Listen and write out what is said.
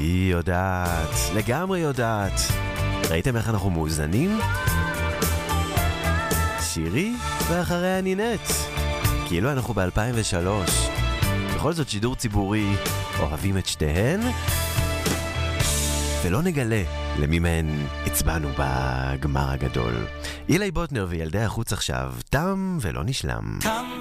היא יודעת, לגמרי יודעת. ראיתם איך אנחנו מאוזנים? שירי ואחריה נינט. כאילו אנחנו ב-2003. בכל זאת שידור ציבורי, אוהבים את שתיהן. ולא נגלה למי מהן הצבענו בגמר הגדול. אילי בוטנר וילדי החוץ עכשיו, תם ולא נשלם. תם